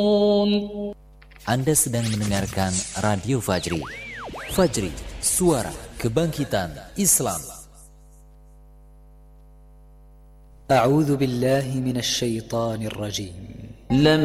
Anda sedang mendengarkan Radio Fajri. Fajri, suara kebangkitan Islam. A'udzu billahi minasy syaithanir rajim.